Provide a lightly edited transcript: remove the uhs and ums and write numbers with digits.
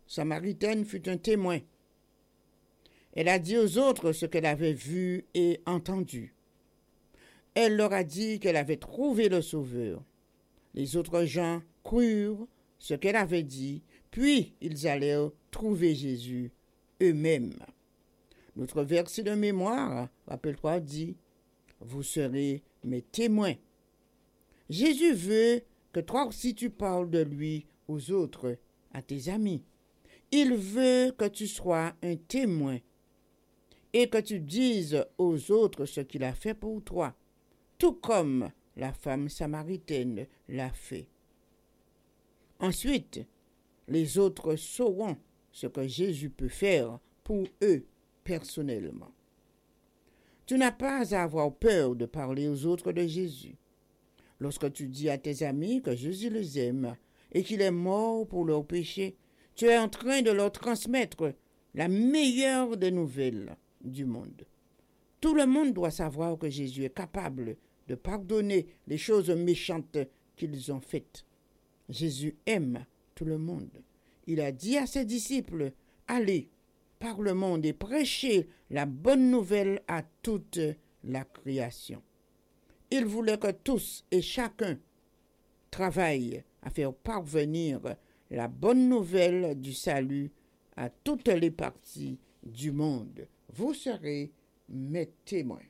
samaritaine fut un témoin. Elle a dit aux autres ce qu'elle avait vu et entendu. Elle leur a dit qu'elle avait trouvé le Sauveur. Les autres gens crurent ce qu'elle avait dit, puis ils allèrent trouver Jésus eux-mêmes. Notre verset de mémoire, rappelle-toi, dit « Vous serez mes témoins ». Jésus veut que toi aussi tu parles de lui aux autres, à tes amis. Il veut que tu sois un témoin et que tu dises aux autres ce qu'il a fait pour toi, tout comme la femme samaritaine l'a fait. Ensuite, les autres sauront ce que Jésus peut faire pour eux personnellement. Tu n'as pas à avoir peur de parler aux autres de Jésus. Lorsque tu dis à tes amis que Jésus les aime et qu'il est mort pour leurs péchés, tu es en train de leur transmettre la meilleure des nouvelles du monde. Tout le monde doit savoir que Jésus est capable de pardonner les choses méchantes qu'ils ont faites. Jésus aime tout le monde. Il a dit à ses disciples, « Allez par le monde et prêchez la bonne nouvelle à toute la création. » Il voulait que tous et chacun travaillent à faire parvenir la bonne nouvelle du salut à toutes les parties du monde. Vous serez mes témoins.